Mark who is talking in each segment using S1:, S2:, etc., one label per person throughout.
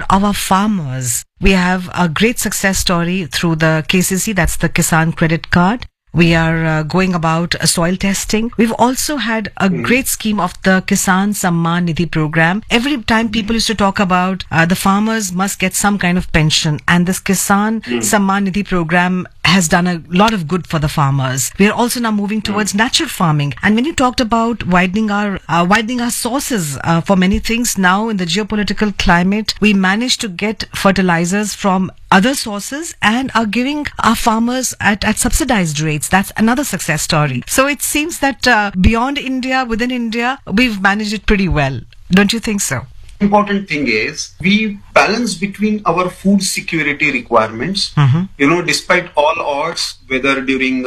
S1: our farmers. We have a great success story through the KCC, that's the Kisan Credit Card. We are going about soil testing. We've also had a great scheme of the Kisan Samman Nidhi program. Every time people used to talk about the farmers must get some kind of pension, and this Kisan Samman Nidhi program has done a lot of good for the farmers. We are also now moving towards natural farming. And when you talked about widening our sources for many things, now in the geopolitical climate, we managed to get fertilizers from other sources and are giving our farmers at subsidized rates. That's another success story. So it seems that beyond India, within India, we've managed it pretty well. Don't you think so?
S2: Important thing is we balance between our food security requirements. Despite all odds, whether during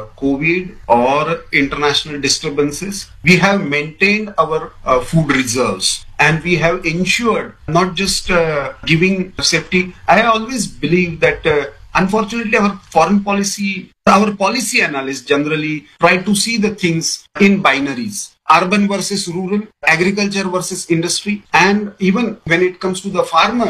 S2: COVID or international disturbances, we have maintained our food reserves. And we have ensured not just giving safety. I always believe that unfortunately our foreign policy, our policy analysts generally try to see the things in binaries. Urban versus rural, agriculture versus industry. And even when it comes to the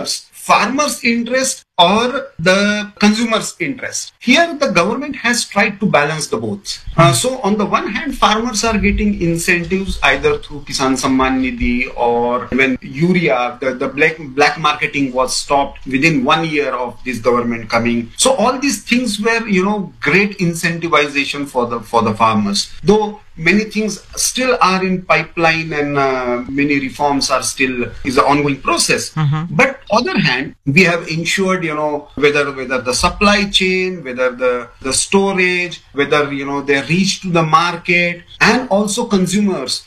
S2: farmers' interest or the consumer's interest. Here the government has tried to balance the both. So on the one hand, farmers are getting incentives either through Kisan Samman Nidhi, or when urea, the black marketing was stopped within 1 year of this government coming. So all these things were, great incentivization for the farmers. Though many things still are in pipeline and many reforms are still is an ongoing process. But other hand, we have ensured, whether the supply chain, whether the storage, whether, they reach to the market, and also consumers.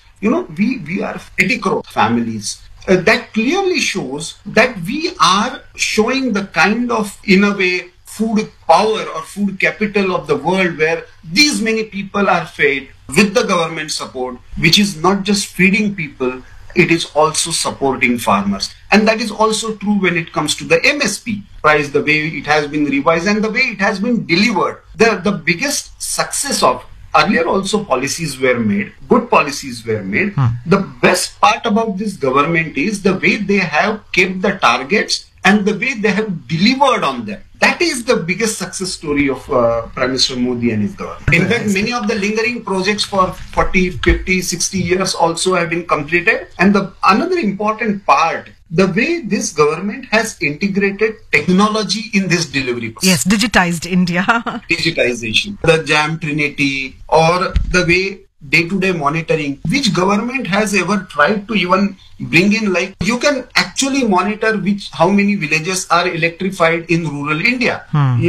S2: We are 80 crore families. That clearly shows that we are showing the kind of, in a way, food power or food capital of the world, where these many people are fed with the government support, which is not just feeding people, it is also supporting farmers. And that is also true when it comes to the MSP price, the way it has been revised and the way it has been delivered. The biggest success of earlier also policies were made, good policies were made. The best part about this government is the way they have kept the targets and the way they have delivered on them. That is the biggest success story of Prime Minister Modi and his government. In fact, many of the lingering projects for 40, 50, 60 years also have been completed. And another important part, the way this government has integrated technology in this delivery process.
S1: Yes, digitized India.
S2: Digitization, the JAM Trinity, or the way day-to-day monitoring, which government has ever tried to even bring in, like, you can actually monitor how many villages are electrified in rural India.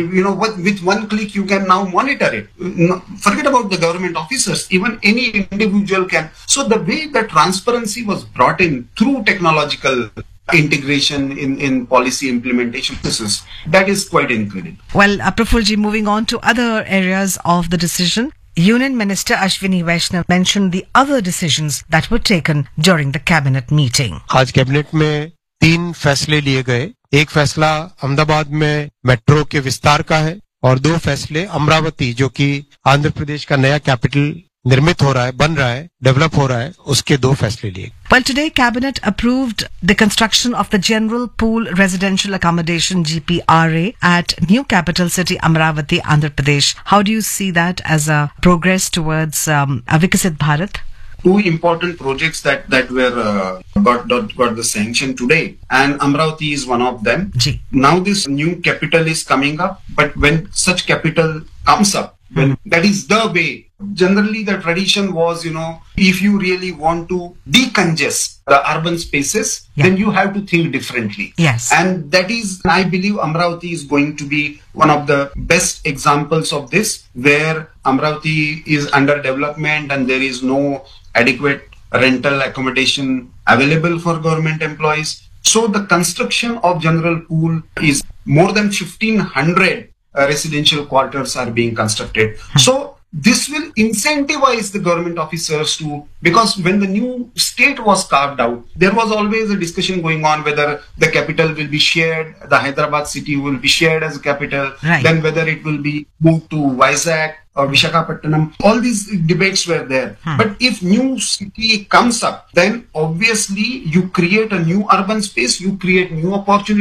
S2: With one click you can now monitor it. Forget about the government officers, even any individual can. So the way the transparency was brought in through technological integration in policy implementation processes, that is quite incredible.
S1: Well, Prafulji, moving on to other areas of the decision, Union Minister Ashwini Vaishnaw mentioned the other decisions that were taken during the cabinet meeting.
S3: आज cabinet में 3 फैसले लिए गए। एक फैसला अहमदाबाद में metro के विस्तार का है और 2 फैसले अमरावती, जो कि आंध्र प्रदेश का नया कैपिटल निर्मित हो रहा है, बन रहा है, डेवलप हो रहा है, उसके 2 फैसले लिए।
S1: Well, today Cabinet approved the construction of the General Pool Residential Accommodation GPRA at new capital city Amravati, Andhra Pradesh. How do you see that as a progress towards a Viksit Bharat?
S2: 2 important projects that were got the sanction today, and Amravati is one of them. Now this new capital is coming up, but when such capital comes up, that is the way. Generally, the tradition was, if you really want to decongest the urban spaces, then you have to think differently.
S1: Yes.
S2: And that is, I believe, Amravati is going to be one of the best examples of this, where Amravati is under development and there is no adequate rental accommodation available for government employees. So the construction of General Pool is more than 1,500 residential quarters are being constructed. So this will incentivize the government officers to, because when the new state was carved out, there was always a discussion going on whether the capital will be shared, the Hyderabad city will be shared as a capital, then whether it will be moved to Vizag or Visakhapatnam. All these debates were there. But if new city comes up, then obviously you create a new urban space, you create new opportunities.